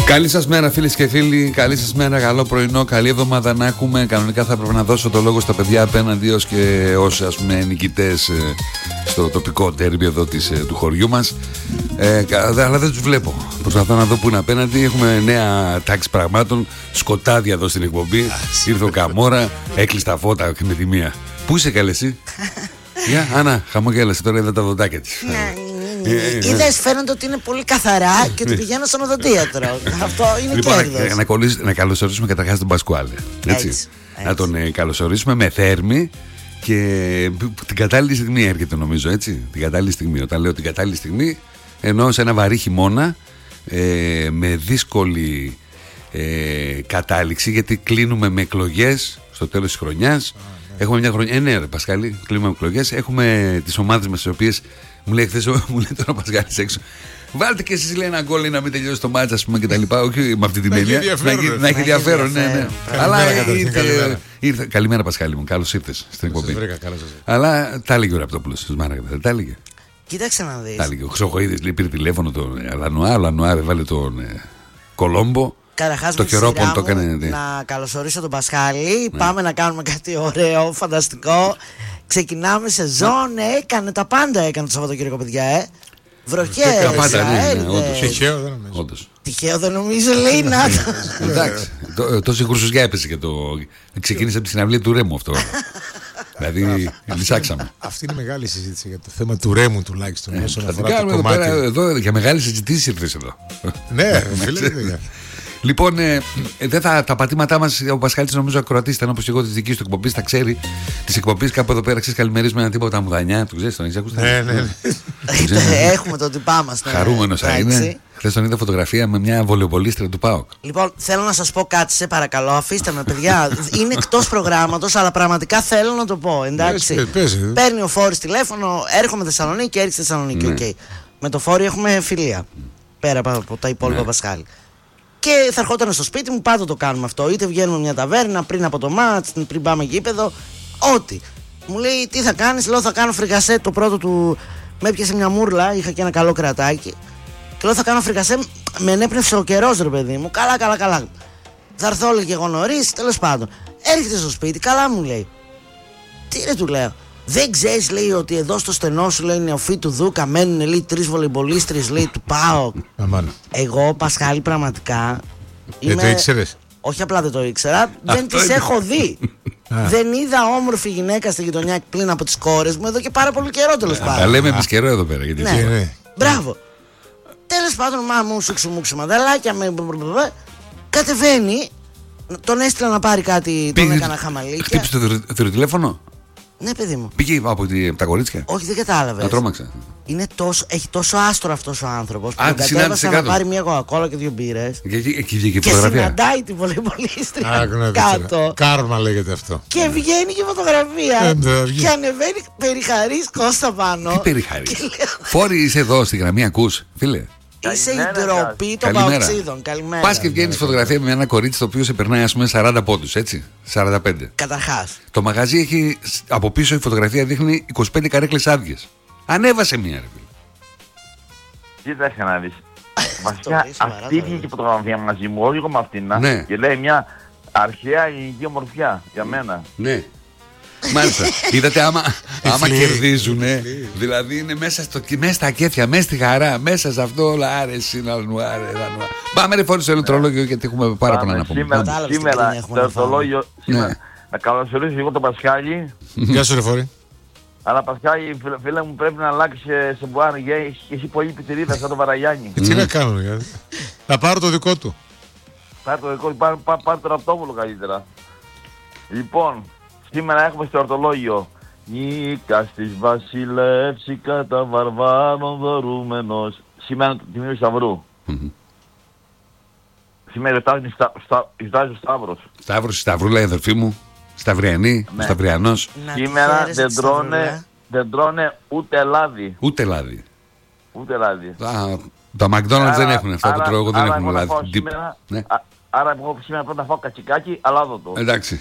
Καλή σας μέρα φίλες και φίλοι, καλή σας μέρα, καλό πρωινό, καλή εβδομάδα να έχουμε. Κανονικά θα έπρεπε να δώσω το λόγο στα παιδιά απέναντι ως και ως ας πούμε νικητές στο τοπικό ντέρμπι εδώ του χωριού μας, αλλά δεν τους βλέπω. Προσπαθώ να δω που είναι απέναντι. Έχουμε νέα τάξη πραγμάτων, σκοτάδια εδώ στην εκπομπή. Ήρθε ο Καμόρα, έκλεισε τα φώτα με τη μία. Πού είσαι καλέ εσύ? Γεια, Άννα, χαμογέλασε, τώρα είδα τα δοντάκια της. Είδες, φαίνονται ότι είναι πολύ καθαρά και ότι πηγαίνω στον οδοντίατρο. Αυτό είναι κέρδος. Να καλωσορίσουμε καταρχάς τον Πασκουάλε. Έτσι. Να τον καλωσορίσουμε με θέρμη και την κατάλληλη στιγμή έρχεται, νομίζω, έτσι. Την κατάλληλη στιγμή. Όταν λέω την κατάλληλη στιγμή, εννοώ σε ένα βαρύ χειμώνα με δύσκολη κατάληξη, γιατί κλείνουμε με εκλογές στο τέλος της χρονιάς. Έχουμε μια χρονιά. Ναι, ρε Πασκάλη, κλείνουμε με εκλογές. Έχουμε τις ομάδες μας, τις οποίες μου λέει χθες, μου λέει τώρα Πασκάλης έξω, βάλτε και εσείς, λέει, ένα γκολ να μην τελειώσει το μάτς, ας πούμε, και τα λοιπά. Όχι με αυτή την έννοια. Να έχει ενδιαφέρον, ναι. Αλλά ήρθε. Καλημέρα Πασκάλη μου, καλώς ήρθες στην εκπομπή. Αλλά τα έλεγε ο Ραπτόπουλος, δεν τα έλεγε? Κοίταξε να δεις. Τα έλεγε ο Χρυσοχοΐδης, λέει, πήρε τηλέφωνο τον Λανουά, βάλε τον Κολόμπο. Καταρχάς με τη σειρά μου να καλωσορίσω τον Πασχάλη. Πάμε να κάνουμε κάτι ωραίο, φανταστικό. Ξεκινάμε σεζόν, έκανε τα πάντα, έκανε το Σαββατοκύριακο, παιδιά, βροχές, τυχαίο δεν νομίζω. Τυχαίο δεν νομίζω, λέει, να. Εντάξει, τόση χρυσουζιά έπεσε και ξεκίνησε από τη συναυλία του Ρέμου αυτό. Δηλαδή, λυσάξαμε. Αυτή είναι μεγάλη συζήτηση για το θέμα του Ρέμου, τουλάχιστον. Θα την κάνουμε εδώ για μεγάλη συζήτηση ήρθες εδώ. Ναι, φίλε. Λοιπόν, τα πατήματά μας, ο Πασχάλης νομίζω ακροατής ήταν όπως και εγώ της δικής του εκπομπής, τα ξέρει. Της εκπομπής κάπου εδώ πέρα, ξέρεις, καλημερίζουμε ένα τίποτα μουδανιά. Του ξέρεις, τον έχεις ακούσει? Ναι. Έχουμε τον τυπά μας. Χαρούμενος θα είναι. Χθες τον είδα φωτογραφία με μια βολεοπολίστρια του ΠΑΟΚ. Λοιπόν, θέλω να σας πω κάτι, σε παρακαλώ, αφήστε με, παιδιά. Είναι εκτός προγράμματος, αλλά πραγματικά θέλω να το πω. Εντάξει. Παίρνει ο Φόρης τηλέφωνο, έρχομαι Θεσσαλονίκη, έρχεσαι Θεσσαλονίκη. Okay. Με το Φόρη έχουμε φιλία. Πέρα από τα υπόλοιπα, Πασχάλη. Και θα ερχόταν στο σπίτι μου, πάντα το κάνουμε αυτό. Είτε βγαίνουμε μια ταβέρνα πριν από το μάτς, πριν πάμε γήπεδο. Ό,τι. Μου λέει, τι θα κάνεις? Λέω, θα κάνω φρικασέ. Το πρώτο του με έπιασε μια μούρλα, είχα και ένα καλό κρατάκι. Και λέω, θα κάνω φρικασέ. Με ενέπνευσε ο καιρός, ρε παιδί μου. Καλά. Θα έρθω, όλο και εγώ νωρίς, τέλος πάντων. Έρχεται στο σπίτι, καλά μου λέει. Τι ρε, του λέω. Δεν ξέρεις, λέει, ότι εδώ στο στενό σου, λέει, νεοφύτου του Δούκα μένουν, λέει, 3 βολεϊμπολίστρες, λέει, του ΠΑΟΚ. Εγώ, Πασχάλη, πραγματικά. Δεν το ήξερες? Όχι απλά δεν το ήξερα, δεν τις έχω δει. Δεν είδα όμορφη γυναίκα στη γειτονιά πλην από τις κόρες μου εδώ και πάρα πολύ καιρό, τέλος πάντων. Τα λέμε εμείς καιρό εδώ πέρα. Ναι. Μπράβο. Τέλος πάντων, μου σουξουμούξου μαδαλάκια με. Κατεβαίνει. Τον έστειλα να πάρει κάτι, τον έκανα χαμαλίκια. Χτύπησε το τηλέφωνο? Ναι, παιδί μου. Πήγε από τα κορίτσια? Όχι, δεν κατάλαβε. Να τρόμαξα. Έχει τόσο άστρο αυτός ο άνθρωπος που τον κατέβασε να πάρει μια κοκακόλα και 2 μπύρες. Και συναντάει την βολεϊμπολίστρια κάτω. Κάρμα λέγεται αυτό. Και βγαίνει και φωτογραφία. Και ανεβαίνει περιχαρής Κώστα πάνω. Τι περιχαρής? Φόρη, είσαι εδώ στη γραμμή, ακούς, φίλε? Είσαι η ντροπή των παοξίδων. Καλημέρα. Πας και βγαίνεις φωτογραφία με ένα κορίτσι το οποίο σε περνάει, ας πούμε, 40 πόντους, έτσι. 45. Καταρχάς. Το μαγαζί έχει από πίσω, η φωτογραφία δείχνει 25 καρέκλες άδειες. Ανέβασε μία, ρε φίλε. Κοίταξε να δεις. Βασικά αυτή βγήκε η φωτογραφία μαζί μου, όχι με αυτήν. Και λέει μια αρχαία ηλική ομορφιά για μένα. Ναι. Μάλιστα. Είδατε, άμα κερδίζουν, δηλαδή είναι μέσα στα κέφια, μέσα στη χαρά, μέσα σε αυτό όλα. Άρεση, Λανουά. Πάμε, ρε Φόρη, στο ηλεκτρολόγιο, γιατί έχουμε πάρα πολλά να πούμε. Σήμερα στο ηλεκτρολόγιο, να καλωσορίσω εγώ τον Πασχάλη. Γεια σου, ρε Φόρη. Αλλά Πασχάλη, φίλε μου, πρέπει να αλλάξει σε μπουάρι, γιατί έχει πολύ πιτηρίδα σαν τον Βαραγιάννη. Τι να κάνω, γιατί. Θα πάρω το δικό του. Πάρε το Ραπτόπουλο καλύτερα. Λοιπόν, σήμερα έχουμε στο εορτολόγιο Νίκας της βασιλεύση κατά βαρβάρων δωρούμενος. Σήμερα το τιμίο Σταυρού. Σήμερα γιορτάζει ο Σταύρος. Σταύρος, Σταυρούλα, η αδερφή μου. Σταυριανή, Σταυριανός. Σήμερα δεν τρώνε ούτε λάδι. Ούτε λάδι. Τα McDonald's δεν έχουν αυτά που τρώω εγώ, δεν έχουν λάδι. Άρα εγώ σήμερα πρώτα φάω κατσικάκι, αλάδωτο. Εντάξει.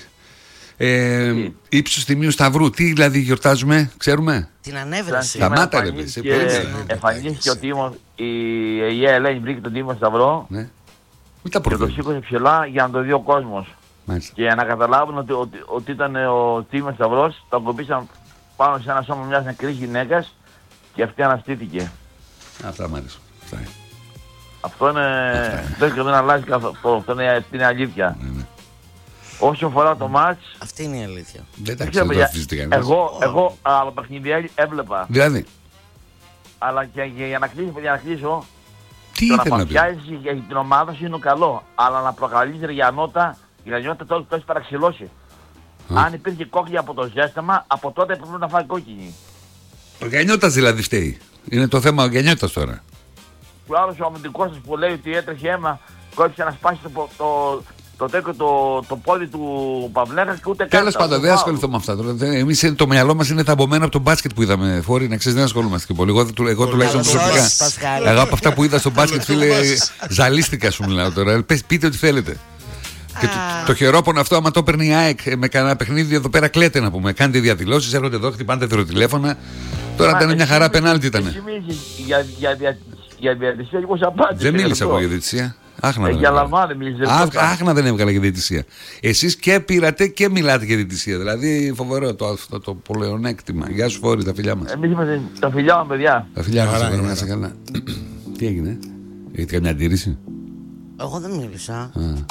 Ύψος τιμίου Σταυρού. Τι δηλαδή γιορτάζουμε, ξέρουμε? Την ανέβρεση. Σταμάτα ρε. Εμφανίστηκε ο Τίμος, η Ελένη βρήκε τον Τίμο Σταυρό. Και το σήκωσε ψηλά για να το δει ο κόσμος. Και για να καταλάβουν ότι ήταν ο Τίμιος Σταυρός, τον κοπήσαν πάνω σε ένα σώμα μιας νεκρής γυναίκας και αυτή αναστήθηκε. Αυτά μ' άρεσαν. Αυτό είναι... δεν αλλάζει καθόλου. Αυτό είναι αλήθεια. Όσο αφορά το μάτς... Αυτή είναι η αλήθεια. Δεν τα ξέρω τώρα φυσικά. Εγώ άλλο παιχνίδι έβλεπα. Δηλαδή. Αλλά και για να κλείσω... Τι το ήθελα να παθιάζεις για την ομάδα σου είναι καλό. Αλλά να προκαλείς Ριανότα, η Ριανότα το έχει παραξηλώσει. Αν υπήρχε κόκκινη από το ζέσταμα, από τότε πρέπει να φάει κόκκινη. Ο Γιαννιώτας δηλαδή φταίει. Είναι το θέμα ο Γιαννιώτας τώρα. Και ο άλλος ο αμυντικός σας που λέει ότι έτρεχε αίμα, κόψε να σπάσει το πόδι του Παυλέκα και ούτε καν. Τέλος πάντων, δεν ασχοληθώ με αυτά. Εμείς το μυαλό μας είναι ταμπομένο από τον μπάσκετ που είδαμε. Φόρη, να ξέρεις, δεν ασχολούμαστε και πολύ. Εγώ τουλάχιστον προσωπικά. Εγώ από αυτά που είδα στο μπάσκετ, φίλε, ζαλίστηκα σου μιλάω τώρα. Πείτε ό,τι θέλετε. Και το χειρόπονο αυτό, άμα το έπαιρνε η ΑΕΚ με κανένα παιχνίδι εδώ πέρα, κλαίτε να πούμε. Κάντε διαδηλώσεις, έρχονται εδώ, χτυπάνε τηλέφωνα. Τώρα ήταν μια χαρά, πενάλτι ήταν. Για διαιτησία και πώς απάντησε. Δεν μίλησα εγώ για διαιτησία. Άχνα δεν έβγαλε για διαιτησία. Εσείς και πήρατε και μιλάτε για διαιτησία. Δηλαδή φοβερό το πολεονέκτημα. Γεια σου Φόρη, τα φιλιά μας. Εμείς είμαστε τα φιλιά μας, παιδιά. Τα φιλιά μας, να είσαι καλά. Τι έγινε, έχετε καμιά αντίρρηση? Εγώ δεν μίλησα.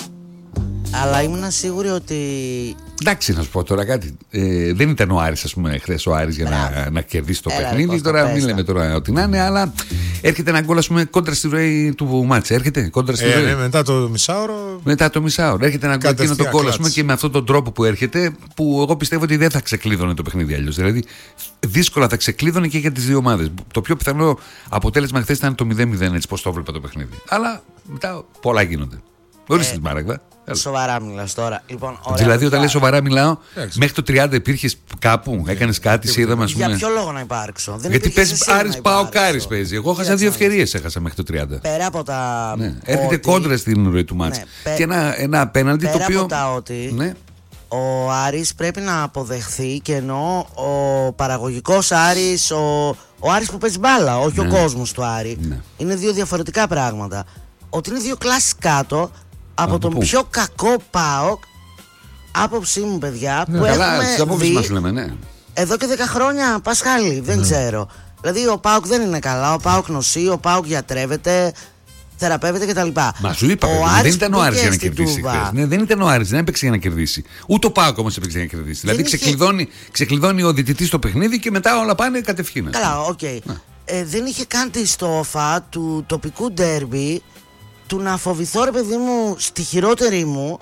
Αλλά ήμουν σίγουρη ότι... Εντάξει, να σου πω τώρα κάτι. Δεν ήταν ο Άρης, ας πούμε, χθες ο Άρης για να κερδίσει το παιχνίδι. Τώρα μην λέμε τώρα ότι να είναι, αλλά έρχεται ένα γκολ, ας πούμε, κόντρα στη ροή του μάτσα. Έρχεται κόντρα στη ροή. Μετά το μισάωρο. Μετά το μισάωρο. Έρχεται ένα γκολ, εκείνο το γκολ, ας πούμε, και με αυτόν τον τρόπο που έρχεται, που εγώ πιστεύω ότι δεν θα ξεκλείδωνε το παιχνίδι αλλιώς. Δηλαδή, δύσκολα θα ξεκλείδωνε και για τις δύο ομάδες. Το πιο πιθανό αποτέλεσμα χθες ήταν το 0-0, έτσι πως το έβλεπα το παιχνίδι. Αλλά μετά πολλά γίνονται. Ορίστε τη Μάραγδα. Σοβαρά μιλάς τώρα. Λοιπόν, δηλαδή, όταν λες σοβαρά μιλάω, μέχρι το 30 υπήρχες κάπου, έκανες κάτι, σε είδαμε, ας πούμε. Για ποιο λόγο να υπάρξω? Γιατί παίζει Άρης Πάοκ παίζει. Εγώ έχασα 2 ευκαιρίες μέχρι το 30. Πέρα από τα. Ναι. Έρχεται κόντρα στην ροή του μάτς. Και ένα απέναντι το οποίο. Πέρα από τα ότι. Ναι. Ο Άρης πρέπει να αποδεχθεί, και εννοώ ο παραγωγικός Άρης, ο Άρης που παίζει μπάλα, όχι ο κόσμος του Άρη. Ναι. Είναι δύο διαφορετικά πράγματα. Ότι είναι δύο κλάσεις κάτω από τον πιο κακό ΠΑΟΚ, άποψή μου, παιδιά, που έχουμε δει μας λέμε, ναι. εδώ και 10 χρόνια, Πασχάλη, δεν ξέρω. Δηλαδή ο ΠΑΟΚ δεν είναι καλά, ο ΠΑΟΚ νοσεί, ο ΠΑΟΚ γιατρεύεται, θεραπεύεται κτλ. Μα σου είπα, δεν ήταν ο Άρης για να κερδίσει. Ναι, δεν ήταν ο Άρης, δεν έπαιξε για να κερδίσει. Ούτε ο ΠΑΟΚ όμως έπαιξε για να κερδίσει. Δηλαδή ξεκλειδώνει ο διαιτητής το παιχνίδι και μετά όλα πάνε κατευθείαν. Καλά, οκ. Δεν είχε καν τη στόφα του τοπικού ντέρμπι, του να φοβηθώ, ρε παιδί μου, στη χειρότερη μου,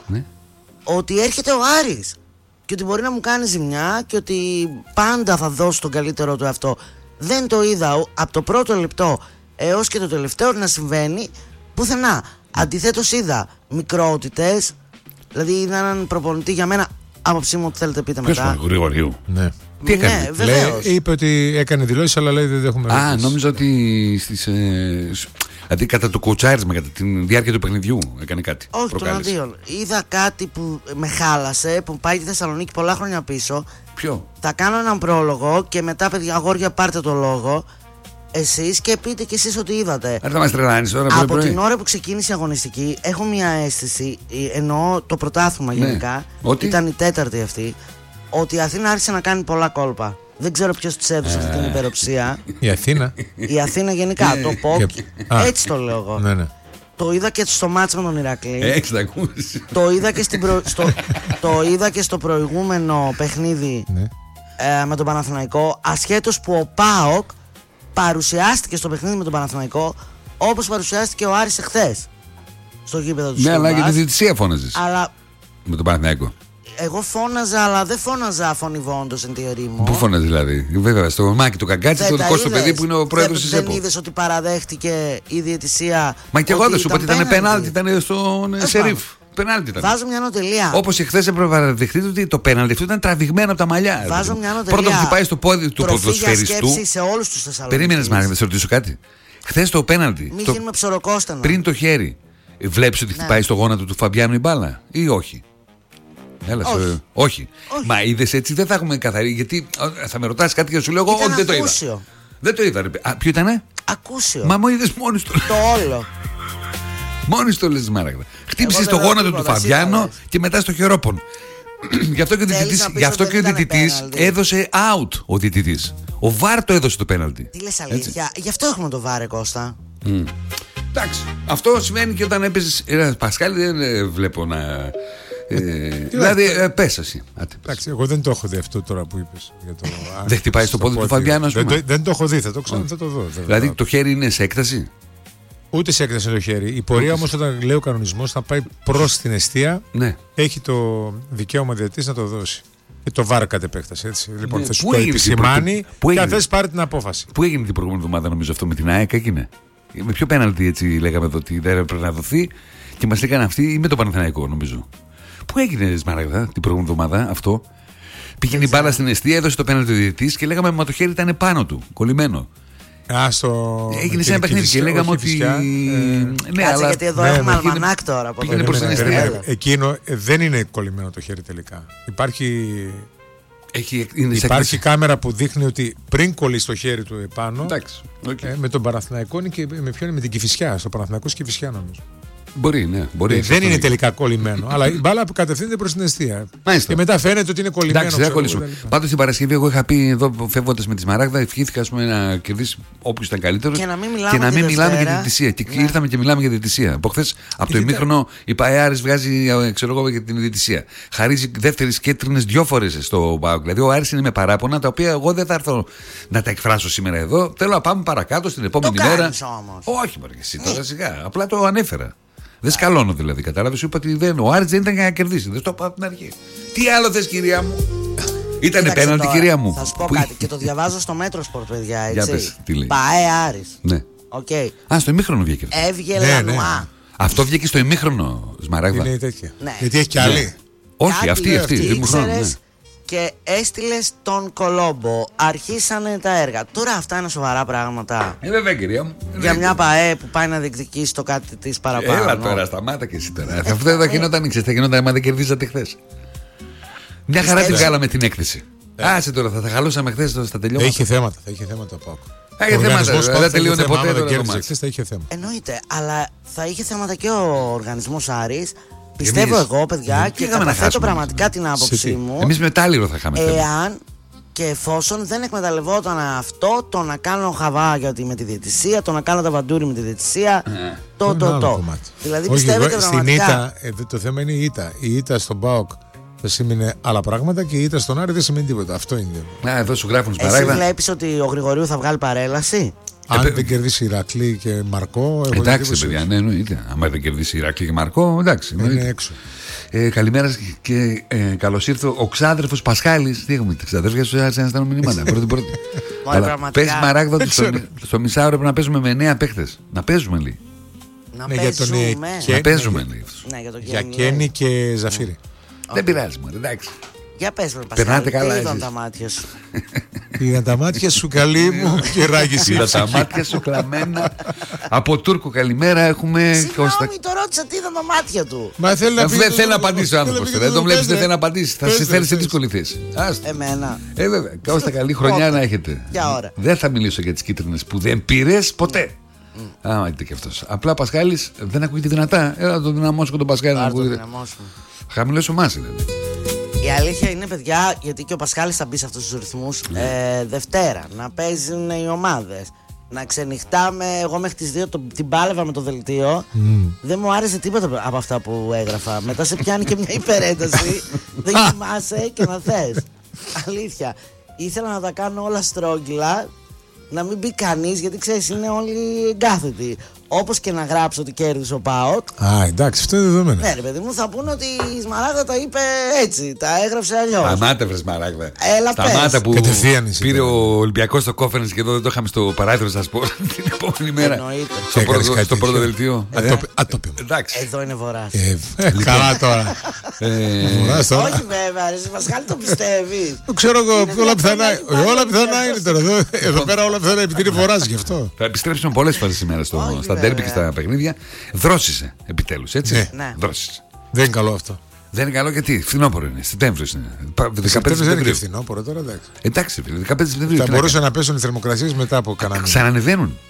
ότι έρχεται ο Άρης και ότι μπορεί να μου κάνει ζημιά και ότι πάντα θα δώσει τον καλύτερό του εαυτό. Δεν το είδα από το πρώτο λεπτό έως και το τελευταίο να συμβαίνει πουθενά. Αντιθέτως είδα μικρότητες, δηλαδή είδα έναν προπονητή, για μένα, άποψή μου, ότι θέλετε πείτε μετά. Ποιος Γρηγορίου? Ναι. Τι έκανε? Είπε ότι έκανε δηλώσεις, αλλά λέει δεν έχουμε. Νόμιζα ότι δηλαδή κατά το κοουτσάρισμα, κατά τη διάρκεια του παιχνιδιού έκανε κάτι. Όχι, των αντίον. Είδα κάτι που με χάλασε, που πάει στη Θεσσαλονίκη πολλά χρόνια πίσω. Ποιο? Θα κάνω έναν πρόλογο και μετά, παιδιά, αγόρια, πάρτε το λόγο εσείς και πείτε κι εσείς ότι είδατε. Θα μας τρελάνεις τώρα. Από την ώρα που ξεκίνησε η αγωνιστική, έχω μια αίσθηση, εννοώ το πρωτάθλημα γενικά, ήταν η τέταρτη αυτή, ότι η Αθήνα άρχισε να κάνει πολλά κόλπα. Δεν ξέρω ποιος της έδωσε αυτή την υπεροψία. Η Αθήνα. Η Αθήνα γενικά, το ΠΟΚ. Έτσι το λέω εγώ. Ναι. Το είδα και στο μάτς με τον Ηρακλή. Έχεις να ακούσει. Το είδα και στο προηγούμενο παιχνίδι με τον Παναθηναϊκό. Ασχέτως που ο ΠΑΟΚ παρουσιάστηκε στο παιχνίδι με τον Παναθηναϊκό όπως παρουσιάστηκε ο Άρης εχθές στο γήπεδο του. Ναι, αλλά για τη διαιτησία φώναζες. Με τον Παναθηναϊκό. Εγώ φώναζα, αλλά δεν φώναζα φωνηβόντως εν θεωρή μου. Πού φώναζε δηλαδή? Βέβαια, στο Μάκη του Καγκάτση, το δικό σου παιδί που είναι ο πρόεδρος της ΕΠΟ. Δεν είδες ότι παραδέχτηκε η διαιτησία? Μα και εγώ δεν σου είπα ότι ήταν πέναλτι, ήταν στον Σερίφ. Πέναλτι ήταν. Βάζω μια νοτελεία. Όπως εχθές έπρεπε να παραδεχτείτε ότι το πέναλτι αυτό ήταν τραβηγμένο από τα μαλλιά. Βάζω μια νοτελεία. Πρώτον χτυπάει στο πόδι του ποδοσφαιριστού. Σε όλους τους Θεσσαλονίκης. Περίμενες, Μάρια, να σε ρωτήσω κάτι. Χθες το πέναλτι. Μην γίνουμε ψωροκόστανα. Πριν το χέρι. Βλέπεις ότι χτυπάει στο γόνατο του Φαμπιάνου η μπάλα ή όχι? Έλα, όχι. Μα είδες, έτσι δεν θα έχουμε καθαρή. Γιατί θα με ρωτάς κάτι και σου λέω εγώ ότι δεν το είδα. Δεν το είδα. Ποιο ήτανε? Ακούσιο. Μα μου είδες μόνος του. Το όλο. Μόνη το λες Μάραγδα. Χτύπησε στο γόνατο του Φαβιάνο και μετά στο χειρόπον. Γι' αυτό και ο διαιτητής έδωσε out ο διαιτητής. Ο Βάρ το έδωσε το πέναλτι. Τι λες αλήθεια, γι' αυτό έχουμε το Βάρ, Κώστα. Εντάξει, αυτό σημαίνει και όταν έπαιζες. Πασχάλη δεν βλέπω να. Δηλαδή, πες εσύ. Εντάξει, εγώ δεν το έχω δει αυτό τώρα που είπες. Δεν χτυπάει στο πόδι του Φαβιάνου, ας πούμε. Δεν το έχω δει, θα το δω. Δηλαδή το χέρι είναι σε έκταση. Ούτε σε έκταση το χέρι. Η πορεία όμως, όταν λέει ο κανονισμός, θα πάει προς την εστία. Ναι. Έχει το δικαίωμα διαιτητής να το δώσει. Και το βάρ κατ' επέκταση. Έτσι. Λοιπόν, θα σου το επισημάνει και αν θες πάρει την απόφαση. Πού έγινε την προηγούμενη εβδομάδα, νομίζω, αυτό με την ΑΕΚ έγινε. Με ποιο πέναλτι έτσι λέγαμε εδώ ότι δεν έπρεπε να δοθεί και μας λέγανε αυτοί ή με το Παναθηναϊκό, νομίζω. Πού έγινε, Σμαραγδά, την προηγούμενη εβδομάδα αυτό. Πήγαινε η μπάλα στην εστία, έδωσε το πέναλτι ο διαιτητής και λέγαμε μα το χέρι ήταν πάνω του, κολλημένο. Έγινε σε ένα παιχνίδι και λέγαμε ότι. Ναι, αλλά γιατί εδώ έχουμε αλμανάκ τώρα. Πήγαινε προς την εστία. Εκείνο δεν είναι κολλημένο το χέρι τελικά. Υπάρχει κάμερα που δείχνει ότι πριν κολλήσει το χέρι του επάνω. Με τον Παναθηναϊκό και με ποιον είναι, με την Κηφισιά. Στο Παναθηναϊκό Κηφισιά νομίζω. Μπορεί, ναι. Δεν είναι τελικά κολλημένο, αλλά η μπάλα που κατευθύνεται προς την εστία. Και μετά φαίνεται ότι είναι κολλημένο. Εντάξει, δεν κολλήσουμε. Πάντως την Παρασκευή, εγώ είχα πει εδώ φεύγοντας με τη Σμαράγδα, ευχήθηκα να κερδίσει όποιος ήταν καλύτερος και να μην μιλάμε για διαιτησία. Και ήρθαμε και μιλάμε για διαιτησία. Από χθες, από το ημίχρονο, η ΠΑΕ βγάζει για την διαιτησία. Χαρίζει δεύτερες κίτρινες 2 φορές στο ΠΑΟΚ. Δηλαδή, ο Άρης είναι με παράπονα τα οποία εγώ δεν θα έρθω να τα εκφράσω σήμερα εδώ. Θέλω να πάμε παρακάτω στην επόμενη μέρα. Όχι, μωρέ, εσύ τώρα σιγά. Απλά το ανέφερα. Δεν σκαλώνω δηλαδή, κατάλαβε. Σου είπα ότι ο Άρης δεν ήταν για να κερδίσει. Δεν το είπα από την αρχή. Τι άλλο θες, κυρία μου. Ήτανε πέναλτι, κυρία μου. Θα σου πω κάτι και το διαβάζω στο Μέτρο Σπορτ, παιδιά. Έτσι. Για πες, τι λέει. ΠΑΕ Άρης. Ναι. Okay. Στο ημίχρονο βγήκε. Έβγε Λανουά. Αυτό βγήκε στο ημίχρονο, Σμαράγδα. Είναι τέτοια. Ναι. Γιατί έχει και άλλη. Όχι, αυτή. Και έστειλε τον Κολόμπο. Αρχίσανε τα έργα. Τώρα αυτά είναι σοβαρά πράγματα. Βέβαια, κυρία μου. Για μια ΠΑΕ που πάει να διεκδικήσει το κάτι τη παραπάνω. Έλα τώρα, σταμάτα και εσύ τώρα. Αυτό εδώ γινόταν, θα γινόταν άμα δεν κερδίσατε χθες. Μια χαρά τη βγάλαμε την έκθεση. Άσε τώρα, θα τα χαλούσαμε χθες στα τελειώματα. Έχει θέματα ο ΠΑΟΚ. Έχει θέματα, δεν τελείωνε ποτέ. Εννοείται, αλλά θα είχε θέματα και ο οργανισμός Άρης. Πιστεύω εγώ, παιδιά, και καταθέτω πραγματικά την άποψή μου. Εμείς μετάλληλο θα είχαμε. Εάν και εφόσον δεν εκμεταλλευόταν αυτό, το να κάνω χαβά γιατί με τη διαιτησία, το να κάνω τα βαντούρι με τη διαιτησία. Δηλαδή πιστεύετε πραγματικά. Το θέμα είναι η ήττα. Η ήττα στον ΠΑΟΚ θα σημαίνει άλλα πράγματα και η ήττα στον Άρη δεν σημαίνει τίποτα. Αυτό είναι. Εδώ σου γράφουν Σμαράγδα. Εσύ βλέπεις ότι ο Γρηγορίου θα βγάλει παρέλαση. Αν δεν κερδίσει Ηρακλή και Μαρκό. Εντάξει, παιδιά, ναι, εννοείται. Αν δεν κερδίσει Ηρακλή και Μαρκό, εντάξει. Είναι έξω. Καλημέρα και καλώς ήρθε ο ξάδερφος Πασχάλης. Τι έχουμε, ξαδέρφια σου, άρεσε να στέλνω μηνύματα. Πρώτη. Πες Μαράγδα ότι στο μισάωρο πρέπει να παίζουμε με 9 παίχτες. Να παίζουμε λίγο. Να παίζουμε λίγο. Για Κέννη και Ζαφύρι. Δεν πειράζει, μου, εντάξει. Για πες με Πασχάλη, τι είδαν τα μάτια σου. Είδαν τα μάτια σου, καλή μου, και ράγιση. Είδαν τα μάτια σου κλαμμένα. Από Τούρκο καλημέρα έχουμε. Συγγνώμη, το ρώτησα τι είδαν τα μάτια του. Δεν θέλει να απαντήσει ο άνθρωπος. Δεν τον βλέπεις, δεν θέλει να απαντήσει. Θα σε φέρει σε δύσκολη θέση. Εμένα. Βέβαια, Κώστα, καλή χρονιά να έχετε. Για ώρα. Δεν θα μιλήσω για τις κίτρινες που δεν πήρες ποτέ. Άμα είτε και αυτός. Απλά Πασχάλης δεν ακούγεται δυνατά. Έλα να τον δυναμώσω και τον Πασχάλη να ακούγεται. Χαμηλώσω μάση δηλαδή. Η αλήθεια είναι, παιδιά, γιατί και ο Πασχάλης θα μπει σε αυτούς τους ρυθμούς. Δευτέρα, να παίζουν οι ομάδες. Να ξενυχτάμε. Εγώ μέχρι τις 2 την πάλευα με το δελτίο. Δεν μου άρεσε τίποτα από αυτά που έγραφα. Μετά σε πιάνει και μια υπερένταση. Δεν κοιμάσαι και να θες. Αλήθεια. Ήθελα να τα κάνω όλα στρόγγυλα. Να μην μπει κανείς, γιατί ξέρεις, είναι όλοι εγκάθετοι. Όπως και να γράψω ότι κέρδισε ο ΠΑΟΚ. Εντάξει, αυτό είναι δεδομένο. Ναι, ρε παιδί μου, θα πούνε ότι η Σμαράγδα τα είπε έτσι. Τα έγραψε αλλιώς. Σταμάτα, βρε Σμαράγδα. Σταμάτα που πήρε ο Ολυμπιακός στο κόφερνς και εδώ δεν το είχαμε στο παράθυρο σας πω την επόμενη μέρα. Στο πρώτο δελτίο. Ατόπιμο. Εδώ είναι Βορράς. Καλά τώρα. Όχι βέβαια, ρε Πασχάλη, το πιστεύεις. Το ξέρω εγώ, όλα πιθανά. Όλα πιθανά είναι τώρα. Εδώ πέρα όλα πιθανά επειδή είναι Βορράς γι' αυτό. Θα επιστρέψουμε πολλές φορές σήμερα στα ντέρμπι και στα παιχνίδια. Δρόσισε επιτέλους, έτσι. Ναι. Δρόσισε. Δεν είναι καλό αυτό. Δεν είναι καλό γιατί φθινόπωρο είναι. Σεπτέμβριος είναι. 15 Σεπτέμβριος δεν είναι φθινόπωρο τώρα, εντάξει. Εντάξει, 15 Σεπτεμβρίου. Θα μπορούσαν να πέσουν οι θερμοκρασίες μετά από κανένα. Ξανανεβαίνουν.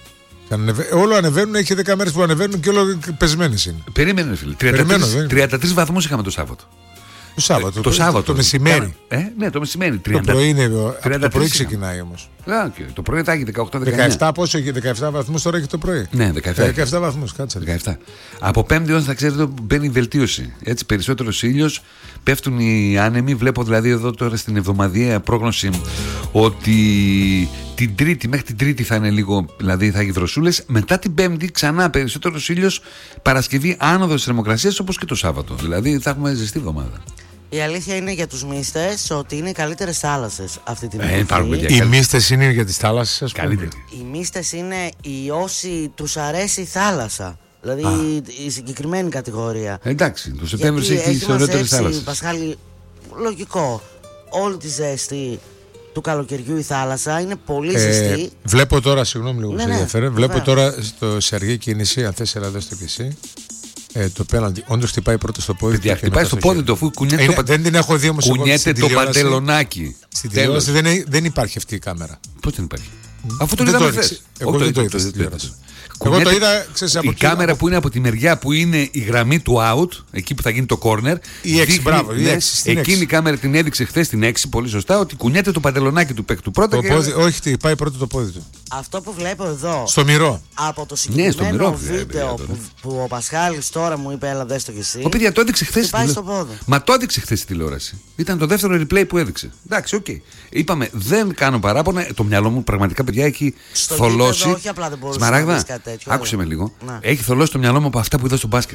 Όλο ανεβαίνουν, έχει 10 μέρες που ανεβαίνουν και όλο πεσμένες είναι. Περίμενε, φίλε. 33 βαθμούς είχαμε το Σάββατο. Το Σάββατο. Το μεσημέρι. Ναι, το μεσημέρι. Το πρωί είναι. Το πρωί ξεκινάει όμως. Το πρωί θα έχει 18-19. 17 πόσο έχει, 17 βαθμούς τώρα έχει το πρωί. Ναι, 17 βαθμούς, κάτσε. 17. Από Πέμπτη όμως θα ξέρετε μπαίνει βελτίωση. Έτσι, περισσότερος ήλιος, πέφτουν οι άνεμοι. Βλέπω δηλαδή εδώ τώρα στην εβδομαδιαία πρόγνωση ότι την Τρίτη, μέχρι την Τρίτη θα είναι λίγο, δηλαδή θα έχει δροσούλες. Μετά την Πέμπτη ξανά περισσότερος ήλιος. Παρασκευή άνοδος θερμοκρασίας όπως και το Σάββατο. Δηλαδή θα έχουμε ζεστή εβδομάδα. Η αλήθεια είναι για τους μύστες ότι είναι οι καλύτερες θάλασσες αυτή την εποχή. Οι μύστες είναι για τις θάλασσες, ας πούμε. Οι μύστες είναι οι όσοι τους αρέσει η θάλασσα. Δηλαδή η συγκεκριμένη κατηγορία. Εντάξει, το Σεπτέμβριο έχει τις ωραίτερες θάλασσες. Πασχάλη, λογικό. Όλη τη ζέστη του καλοκαιριού η θάλασσα είναι πολύ ζεστή. Βλέπω τώρα, συγγνώμη λίγο που σε ενδιαφέρει. Βλέπω τώρα σε αργή κίνηση, αν θες έλα στο κι εσύ. Το πέναλτι, όντως χτυπάει πρώτα στο πόδι. Χτυπάει στο πόδι του, αφού κουνιέται δεν την έχω δει όμως. Κουνιέται το παντελονάκι. Στην τηλεόραση δεν υπάρχει αυτή η κάμερα. Πώς δεν υπάρχει? Αφού το είδαμε χθες. Εγώ δεν το είδα στην τηλεόραση. Εγώ το είδα, ξέρεις, η κάμερα που είναι από τη μεριά που είναι η γραμμή του out, εκεί που θα γίνει το corner. Η 6, μπράβο. Εκείνη η κάμερα την έδειξε χθες στην 6, πολύ σωστά, ότι κουνιέται το παντελονάκι του παίκτου πρώτα. Όχι, πάει πρώτο το πόδι του. Αυτό που βλέπω εδώ. Στο μυρό. Από το συγκεκριμένο βίντεο που ο Πασχάλης τώρα μου είπε, έλα δες το κι εσύ. Ο παιδιά το έδειξε χθες. Μα το έδειξε χθες στη τηλεόραση. Ήταν το δεύτερο replay που έδειξε. Εντάξει, οκ. Είπαμε, δεν κάνω παράπονα. Το μυαλό μου πραγματικά, παιδιά, έχει θολώσει. Όχι απλά δεν μπορούσε Σμαράγδα, να δεις κάτι τέτοιο. Άκουσε με λίγο. Έχει θολώσει το μυαλό μου από αυτά που είδα στο μπάσκετ.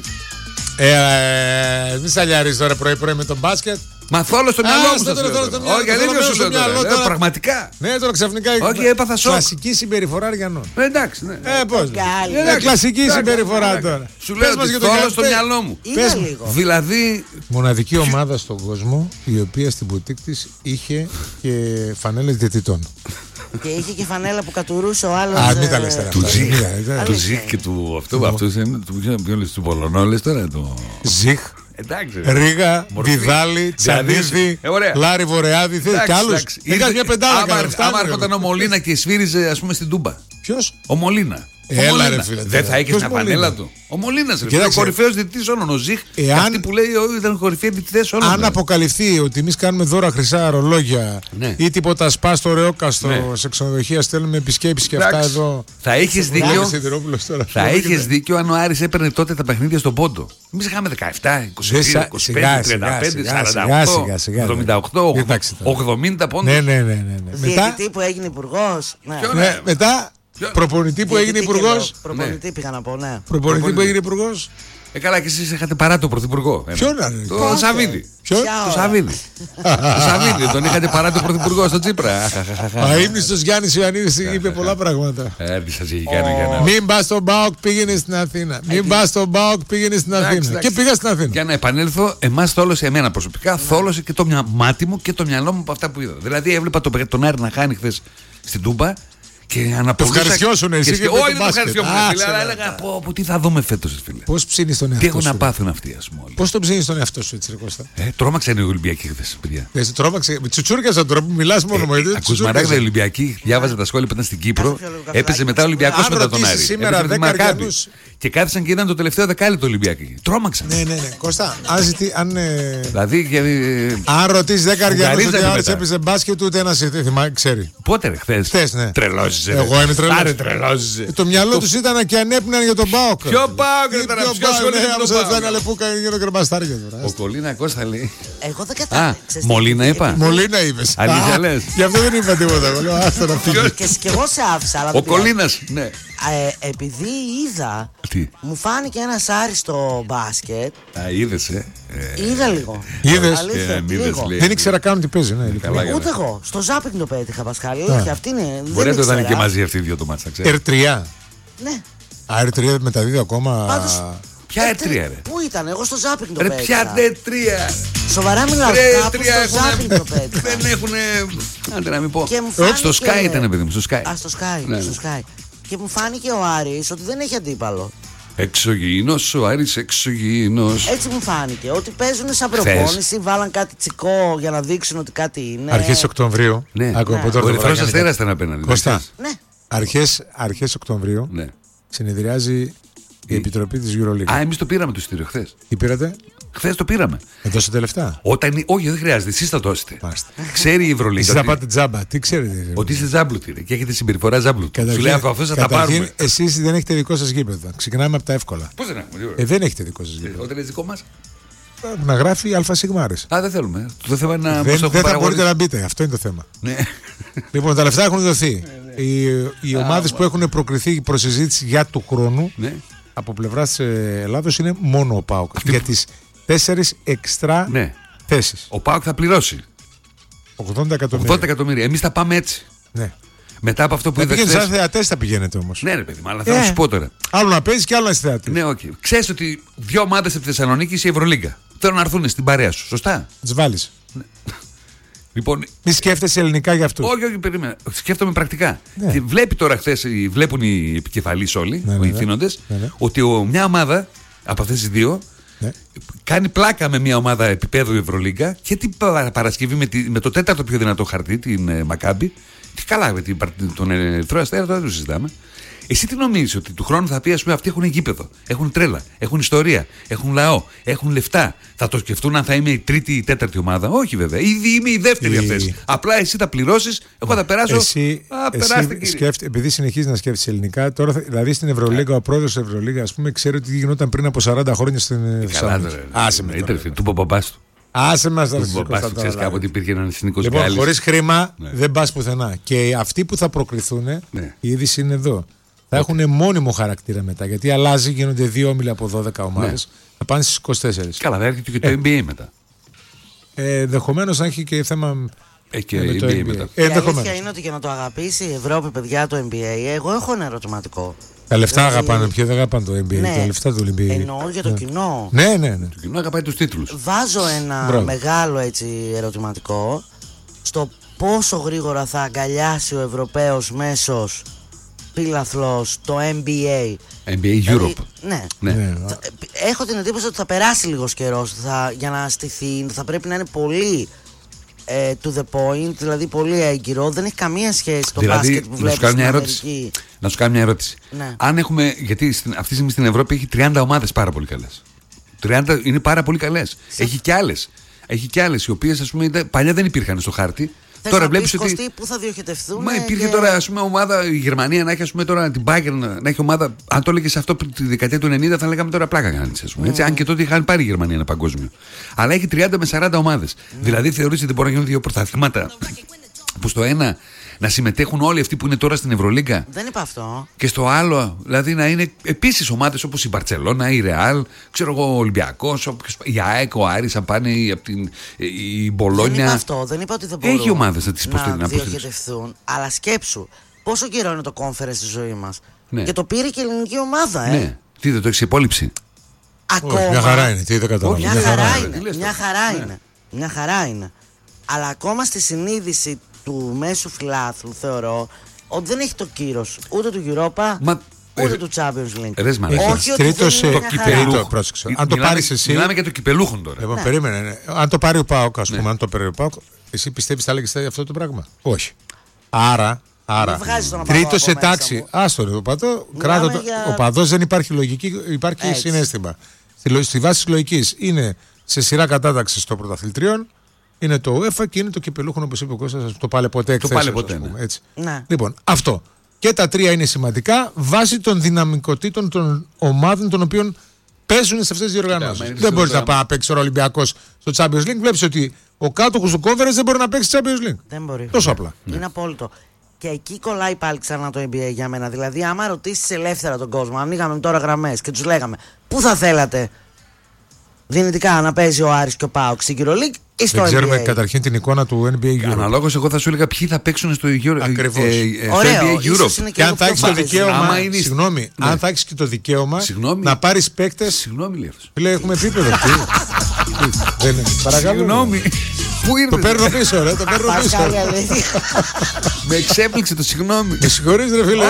Μη σαλιάρεις τώρα πρωί-πρωί με τον μπάσκετ. Μα θόλω στο μυαλό μου. Όχι, αλήθεια σου λέω. Πραγματικά. Ναι, τώρα ξαφνικά. Όχι, έπαθα σοκ. Κλασική συμπεριφορά Αργιανών. Εντάξει, ναι. Πώς. Κλασική συμπεριφορά τώρα. Σου λέω ότι θόλω στο μυαλό μου. Δηλαδή. Μοναδική ομάδα στον κόσμο η οποία στην μπουτίκ της είχε και φανέλες διαιτητών. Και είχε και φανέλα που κατουρούσε ο άλλος. Μην τα λες τώρα. Του Ζιχ και του αυτού είναι του Πολωνόλες τώρα. Ζιχ. Ρίγα, Βιδάλη, Τσανίδη, Λάρη Βορεάδη. Θες κι άλλους. Είχα μια πεντάδα. Άμα έρχονταν ο Μολίνα και σφύριζε, ας πούμε, στην Τούμπα. Ποιος? Ο Μολίνα. Έλα, ρε φίλε. Δεν θα έχει μια φανέλα του. Ο Μολίνας, ο κορυφαίος διαιτητής όλων. Ο Ζιχ, αυτοί που λέει ήταν κορυφαίοι διαιτητές όλων. Αν αποκαλυφθεί ότι εμείς κάνουμε δώρα χρυσά ρολόγια ή τίποτα σπά στο ρεόκαστρο σε ξενοδοχεία, στέλνουμε επισκέψεις και αυτά εδώ. Θα έχεις δίκιο. Θα έχεις δίκιο αν ο Άρης έπαιρνε τότε τα παιχνίδια στον πόντο. Εμείς είχαμε 17, 22, 25, 35, 48, 78, 80 πόντους. Διαιτητή που έγινε υπουργός. Μετά. Προπονητή που έγινε υπουργός. Προπονητή πήγα να πω, ναι. Προπονητή που έγινε υπουργός. Καλά, και εσείς είχατε παρά το πρωθυπουργό. Ποιον είναι? Το Σαββίδη. Το Σαββίδη. Το Σαββίδη, τον είχατε παρά το πρωθυπουργό στο Τσίπρα. Ο ύμνηστος Γιάννης Ιωαννίδης είπε πολλά πράγματα. Μην πας στον ΠΑΟΚ, πήγαινε στην Αθήνα. Μην πας στον ΠΑΟΚ, πήγαινε στην Αθήνα. Και πήγα στην Αθήνα. Για να επανέλθω, εμάς θόλωσε εμένα προσωπικά, θόλωσε και το μάτι μου και το μυαλό μου από αυτά που είδα. Δηλαδή έβλεπα τον Άρη να χάνει χθες στην Τούμπα. Και αναπολούσα. Ευχαριστιώσουν εσύ. Όχι, δεν ευχαριστιόμουν. Αλλά έλεγα από τι θα δούμε φέτος, φίλε. Πώς ψήνεις τον εαυτό σου? Τι έχουν να πάθουν αυτοί, ας πούμε. Πώς τον ψήνεις τον εαυτό σου, έτσι, ρε Κώστα? Τρόμαξαν οι Ολυμπιακοί χθες, παιδιά. Τρόμαξε. Τσουτσούρκιασα τώρα που μιλάς μόνο μου. Ακούς Μαράγδα, οι Ολυμπιακοί, διάβαζα τα σχόλια που ήταν στην Κύπρο. Έπαιζε μετά ο Ολυμπιακός μετά τον Άρη. Σήμερα 10 Αργιανούς. Και κάθισαν και είδαν το τελευταίο δεκάλεπτο Ολυμπιακοί. Τρόμαξαν. Ναι. Κώστα, αν ρωτήσεις 10 Αργιανούς ότι ο Άρης έπαιζε μπάσκετ, ούτε ένας ξέρει. Πότε, χθες? Ναι. Τρελώσεις. Εγώ είμαι τρελός. Το μυαλό τους ήταν και ανέπνεαν για τον ΠΑΟΚ. Ποιο ΠΑΟΚ ήταν? Ποιο σχολείο? Ο Κολίνα Κώστα λέει. Εγώ δεν κατάλαβα. Μολίνα είπα. Μολίνα είπες. Αλήθεια λες? Γι' αυτό δεν είπα τίποτα. Και εγώ σε άφησα. Ο Κολίνας, ναι. Επειδή είδα, μου φάνηκε ένας Άρης στο μπάσκετ. Είδες, Είδα λίγο. Είδες? Δεν ήξερα καν τι παίζει. Ούτε εγώ. Στο ζάπινγκ το πέτυχα, Πασχάλη. Όχι, αυτή είναι. Μπορεί να το ήταν και μαζί αυτοί οι δύο το μάτσα, ξέρεις. R3. Ναι. R3 μεταδίδει ακόμα. Ποια R3 ρε? Πού ήταν, εγώ στο ζάπινγκ το πέτυχα. Ποια R3? Σοβαρά μιλάω, κάπου στο ζάπινγκ το πέτυχα. Δεν έχουνε. Άντε να μην πω. Στο Sky ήταν, παιδί μου, στο Sky. Στο Sky. Και μου φάνηκε ο Άρης ότι δεν έχει αντίπαλο. Εξωγήινος, ο Άρης εξωγήινος. Έτσι μου φάνηκε. Ότι παίζουν σαν προπόνηση, βάλαν κάτι τσικό για να δείξουν ότι κάτι είναι. Αρχές Οκτωβρίου. Ναι. Ο Ερυθρός Αστέρας ήταν απέναντι. Κώστα. Ναι. Αρχές Οκτωβρίου. Ναι. συνεδριάζει η επιτροπή της EuroLeague. Α, εμείς το πήραμε το εισιτήριο χθες. Τι πήρατε? Χθες το πήραμε. Δώσετε λεφτά? Όχι, δεν χρειάζεται. Εσείς θα δώσετε. Ξέρει η Ευρωλίγα. Εσείς θα πάτε τζάμπα. Τι ξέρετε? Ότι είστε τζάμπλουτοι και έχετε συμπεριφορά τζάμπλουτου. Σου λέει αυτός θα τα πάρουμε. Εσείς δεν έχετε δικό σας γήπεδο. Ξεκινάμε από τα εύκολα. Πώς δεν έχουμε? Δεν έχετε δικό σας γήπεδο. Όταν είναι δικό μας. Να γράφει αλφασιγμάρες. Α, δεν θέλουμε. Το θέμα είναι να δεν θα μπορείτε να μπείτε. Αυτό είναι το θέμα. Λοιπόν, τα λεφτά έχουν δοθεί. Οι ομάδες που έχουν προκριθεί προς συζήτηση για του χρόνου από πλευράς Ελλάδος είναι μόνο ο ΠΑΟΚ. Για τις 4 εξτρά θέσεις. Ο ΠΑΟΚ θα πληρώσει 80 εκατομμύρια. 80 εκατομμύρια. Εμείς θα πάμε έτσι. Ναι. Μετά από αυτό που είδες. Πήγαινε σαν θεατές θα πηγαίνετε όμως. Ναι, ρε παιδί μου, αλλά θα σου πω τώρα. Άλλο να παίζεις και άλλο να είσαι θεατής. Ναι, όχι. Ξέρεις ότι 2 ομάδες από τη Θεσσαλονίκη είσαι η Ευρωλίγκα. Θέλουν να έρθουν στην παρέα σου. Σωστά. Τις βάλεις. Ναι. Λοιπόν, μη σκέφτεσαι ελληνικά για αυτούς. Όχι, περίμενα. Σκέφτομαι πρακτικά. Ναι. Και βλέπει τώρα χθες, βλέπουν οι επικεφαλείς όλοι, οι ηθήνοντες, ότι μια ομάδα από αυτές τις 2 κάνει πλάκα με μια ομάδα επίπεδου Ευρωλίγκα και την Παρασκευή με το 4ο πιο δυνατό χαρτί, την Μακάμπι. Και καλά, με τον Ερυθρό Αστέρα τώρα δεν το συζητάμε. Εσύ τι νομίζεις, ότι του χρόνου θα πει, ας πούμε, αυτοί έχουν γήπεδο, έχουν τρέλα, έχουν ιστορία, έχουν λαό, έχουν λεφτά. Θα το σκεφτούν αν θα είμαι η 3η ή 4η ομάδα? Όχι, βέβαια. Ήδη είμαι η 2η αυτές. Απλά εσύ θα πληρώσεις, εγώ θα περάσω. Εσύ επειδή συνεχίζεις να σκέφτεσαι ελληνικά, τώρα δηλαδή στην Ευρωλίγκα, ο πρόεδρος της Ευρωλίγκα, ας πούμε, ξέρει ότι γινόταν πριν από 40 χρόνια στην Θεσσαλονίκη. Άσε με. Του μπαμπάς του. Άσε μας να ξέρεις κάποτε υπήρχε έναν εθνικός Γκάλης. Λοιπόν, χωρίς χρήμα δεν πας πουθενά. Και αυτοί που θα προκριθούν, η είδηση είναι εδώ. Θα έχουν μόνιμο χαρακτήρα μετά. Γιατί αλλάζει, γίνονται 2 όμιλοι από 12 ομάδες. Θα πάνε στις 24. Καλά, θα έρχεται και το NBA μετά. Ενδεχομένως να έχει και θέμα. Και με το NBA μετά. Η αλήθεια είναι ότι για να το αγαπήσει η Ευρώπη, παιδιά, το NBA, εγώ έχω ένα ερωτηματικό. Τα λεφτά αγαπάνε, ποιοι δεν αγαπάνε το NBA, τα λεφτά του NBA. Εννοώ για το κοινό. Ναι. Το κοινό αγαπάει τους τίτλους. Βάζω ένα μεγάλο ερωτηματικό στο πόσο γρήγορα θα αγκαλιάσει ο Ευρωπαίος μέσος πύλαθλος το NBA. NBA Europe. Ναι. Έχω την εντύπωση ότι θα περάσει λίγος καιρός για να στηθεί. Θα πρέπει να είναι πολύ to the point, δηλαδή πολύ έγκυρο. Δεν έχει καμία σχέση το μπάσκετ που βλέπεις στην Αμερική. Να σου κάνω μια ερώτηση. Ναι. Αν έχουμε, γιατί αυτή τη στιγμή στην Ευρώπη έχει 30 ομάδες πάρα πολύ καλές. 30 είναι πάρα πολύ καλές. Έχει και άλλες οι οποίες, ας πούμε, παλιά δεν υπήρχαν στο χάρτη. Τώρα βλέπεις ότι. Πού θα διοχετευτούν. Μα υπήρχε τώρα, ας πούμε, ομάδα, η Γερμανία να έχει, ας πούμε, τώρα την Bayern να έχει ομάδα. Αν το έλεγες αυτό τη δεκαετία του 90, θα λέγαμε τώρα πλάκα κάνεις, ας πούμε. Έτσι, αν και τότε είχαν πάρει η Γερμανία ένα παγκόσμιο. Αλλά έχει 30 με 40 ομάδες. Δηλαδή θεωρείς ότι μπορεί να γίνουν 2 πρωταθλήματα που στο ένα να συμμετέχουν όλοι αυτοί που είναι τώρα στην Ευρωλίγκα. Δεν είπα αυτό. Και στο άλλο, δηλαδή να είναι επίσης ομάδες όπως η Μπαρτσελώνα, η Ρεάλ, ξέρω εγώ, ο Ολυμπιακός, η ΑΕΚ, ο Άρης, αν πάνε η Μπολόνια. Δεν είπα αυτό. Δεν είπα ότι δεν μπορούν. Έχει ομάδες να τις υποστηρίξουν. Να διοχετευθούν. Αλλά σκέψου, πόσο καιρό είναι το conference στη ζωή μας. Ναι. Και το πήρε και η ελληνική ομάδα, Ναι. Τι δεν το έχεις υπόλοιψη. Ακόμα. Μια χαρά είναι. Τι δεν καταλαβαίνω. Μια χαρά είναι. Αλλά ακόμα στη συνείδηση του μέσου φιλάθλου θεωρώ ότι δεν έχει το κύρος ούτε του Europa ούτε του Champions League. Όχι ότι τρίτος το κυπελούχο. Αν το πάρεις εσύ. Μιλάμε για το κυπελούχο τώρα. Λοιπόν, περίμενε. Αν το πάρει ο ΠΑΟΚ, ας πούμε, αν το πάρει ο ΠΑΟΚ, εσύ πιστεύεις θα έλεγες αυτό το πράγμα? Όχι. Άρα, τρίτος σε τάξη. Άστο ρε, ο παδός δεν υπάρχει λογική, υπάρχει συναίσθημα. Στη βάση της λογικής είναι σε σειρά κατάταξης των πρωταθλητριών. Είναι το UEFA και είναι το κυπελούχο, όπως είπε ο Κώστας, το πάλε ποτέ εκθέσεις. Ναι. Λοιπόν, αυτό. Και τα 3 είναι σημαντικά βάσει των δυναμικοτήτων των ομάδων των οποίων παίζουν σε αυτές τις διοργανώσεις. Δεν μπορείς να πάει να παίξει ο Ολυμπιακός στο Champions League. Βλέπεις ότι ο κάτοχος του Conference δεν μπορεί να παίξει στο Champions League. Δεν μπορεί. Τόσο απλά. Είναι απόλυτο. Και εκεί κολλάει πάλι ξανά το NBA για μένα. Δηλαδή, άμα ρωτήσεις ελεύθερα τον κόσμο, ανοίγαμε τώρα γραμμές και τους λέγαμε πού θα θέλατε δυνητικά να παίζει ο Άρης και ο ΠΑΟΚ στην EuroLeague ή στο NBA. Δεν ξέρουμε καταρχήν την εικόνα του NBA Europe. Αναλόγως, εγώ θα σου έλεγα ποιοι θα παίξουν στο NBA Europe. Και αν θα έχεις το δικαίωμα. Συγγνώμη, αν θα έχεις και το δικαίωμα να πάρεις παίκτες. Συγγνώμη, λέει. Λέει, έχουμε επίπεδο. Παρακαλώ. Συγγνώμη. Πού ήρθες? Το παίρνω πίσω, ρε. Το παίρνω πίσω. Με εξέπληξε το συγγνώμη. Με συγχωρείς, ρε φίλε.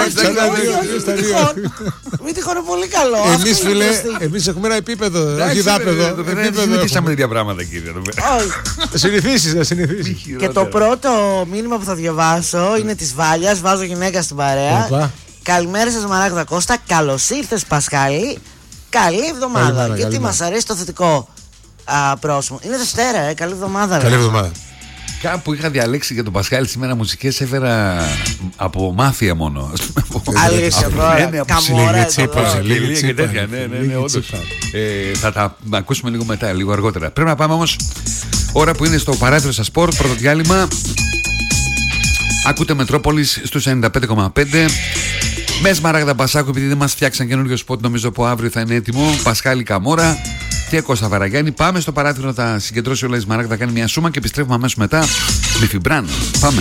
Μην τυχόν πολύ καλό. Εμείς, φίλε, εμείς έχουμε ένα επίπεδο. Όχι δάπεδο. Δεν συνηθίσαμε τέτοια πράγματα, κύριε. Θα συνηθίσεις. Και το πρώτο μήνυμα που θα διαβάσω είναι της Βάλιας. Βάζω γυναίκα στην παρέα. Καλημέρα σας Μαράγδα Κώστα. Καλώς ήρθες Πασχάλη. Καλή εβδομάδα. Γιατί μας αρέσει το θετικό πρόσημο. Είναι Δευτέρα, καλή εβδομάδα. Καλή εβδομάδα. Κάπου είχα διαλέξει για τον Πασχάλη σήμερα μουσικές, έφερα από μάφια μόνο. Αλήθεια τώρα, Καμόρα, Τσίπρα και τέτοια. Ναι, όντως. Θα τα ακούσουμε λίγο μετά, λίγο αργότερα. Πρέπει να πάμε όμως, ώρα που είναι στο παράθυρο στα σπορ, πρώτο διάλειμμα. Ακούτε Μετρόπολης στους 95,5. Με Σμαράγδα Μπασάκου, επειδή δεν μας φτιάξαν καινούριο σποτ, νομίζω από αύριο θα είναι έτοιμο. Πασχάλη Καμόρα και Κώστα Βαραγιάννη. Πάμε στο παράθυρο, θα συγκεντρώσει όλα η Σμαράγδα, θα κάνει μια σούμα και επιστρέφουμε αμέσως μετά με Φιμπράν. Πάμε.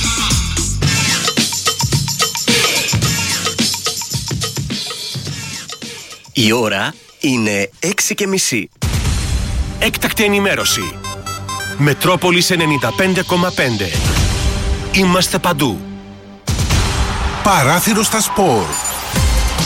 Η ώρα είναι 6:30. Έκτακτη ενημέρωση. Μετρόπολης 95,5. Είμαστε παντού. Παράθυρο στα σπορ.